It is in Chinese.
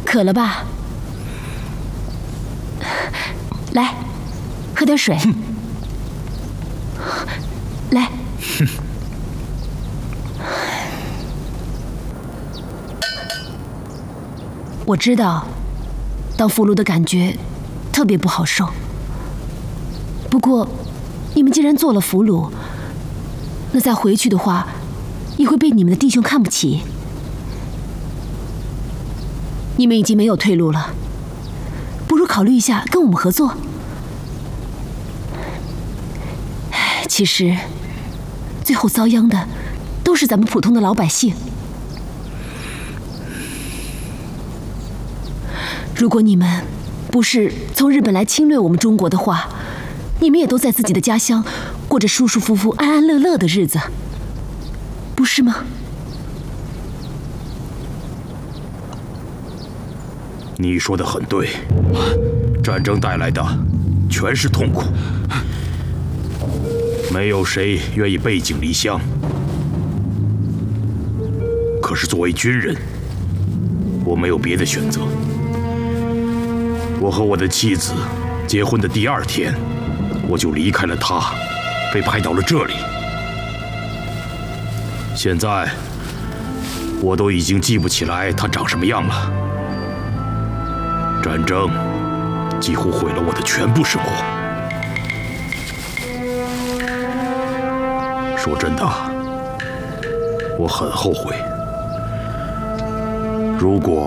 渴了吧？来，喝点水。来。我知道，当俘虏的感觉特别不好受。不过，你们既然做了俘虏，那再回去的话，也会被你们的弟兄看不起。你们已经没有退路了，不如考虑一下跟我们合作。其实，最后遭殃的都是咱们普通的老百姓。如果你们不是从日本来侵略我们中国的话，你们也都在自己的家乡过着舒舒服服、安安乐乐的日子，不是吗？ 你说的很对，战争带来的全是痛苦，没有谁愿意背井离乡。可是作为军人，我没有别的选择。我和我的妻子结婚的第2天，我就离开了她，被派到了这里。现在我都已经记不起来她长什么样了。战争几乎毁了我的全部生活。说真的，我很后悔。如果